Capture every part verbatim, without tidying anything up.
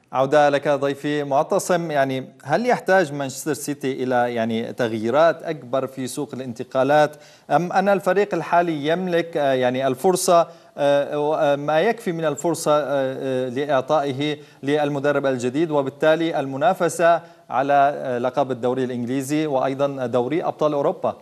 عودة لك ضيفي معتصم. يعني هل يحتاج مانشستر سيتي إلى يعني تغييرات أكبر في سوق الانتقالات، أم أن الفريق الحالي يملك يعني الفرصة ما يكفي من الفرصة لإعطائه للمدرب الجديد، وبالتالي المنافسة على لقب الدوري الإنجليزي وأيضا دوري أبطال أوروبا؟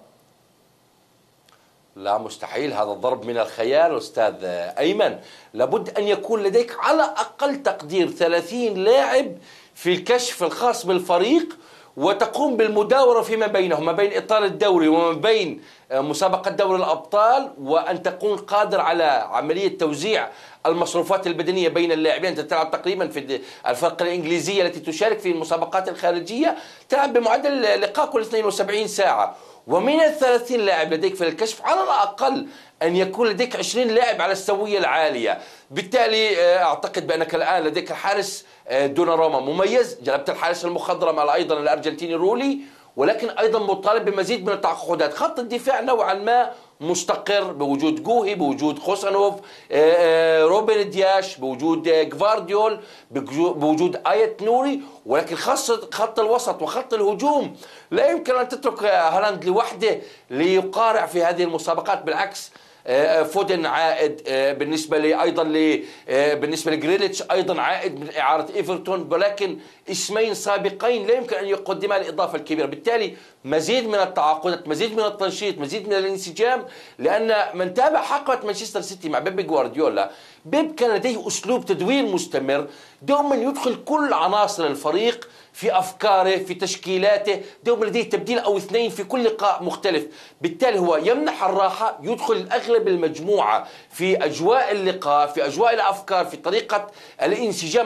لا مستحيل، هذا الضرب من الخيال أستاذ أيمن. لابد أن يكون لديك على أقل تقدير ثلاثين لاعب في الكشف الخاص بالفريق، وتقوم بالمداورة فيما بينهم، ما بين إطار الدوري وما بين مسابقة دوري الأبطال، وأن تكون قادر على عملية توزيع المصروفات البدنية بين اللاعبين. أنت تلعب تقريبا في الفرق الإنجليزية التي تشارك في المسابقات الخارجية تلعب بمعدل لقاء كل اثنين وسبعين ساعة، ومن الثلاثين لاعب لديك في الكشف على الأقل أن يكون لديك عشرين لاعب على السوية العالية. بالتالي أعتقد بأنك الآن لديك الحارس دوناروما مميز، جلبت الحارس المخضرم أيضا الأرجنتيني رولي، ولكن أيضا مطالب بمزيد من التعاقدات. خط الدفاع نوعا ما مستقر بوجود جوهي، بوجود خوسانوف، روبن دياش، بوجود جفارديول، بوجود آيت نوري، ولكن خط الوسط وخط الهجوم لا يمكن أن تترك هالاند لوحده ليقارع في هذه المسابقات. بالعكس فودن عائد بالنسبه لي، ايضا بالنسبه لجريليتش ايضا عائد من اعاره ايفرتون، ولكن اسمين سابقين لا يمكن ان يقدما الاضافه الكبيره. بالتالي مزيد من التعاقدات، مزيد من التنشيط، مزيد من الانسجام، لان من تابع حقبه مانشستر سيتي مع بيب جوارديولا، بيب كان لديه اسلوب تدوير مستمر، دوما يدخل كل عناصر الفريق في أفكاره في تشكيلاته، دوما لديه تبديل أو اثنين في كل لقاء مختلف. بالتالي هو يمنح الراحة، يدخل أغلب المجموعة في أجواء اللقاء، في أجواء الأفكار، في طريقة الانسجام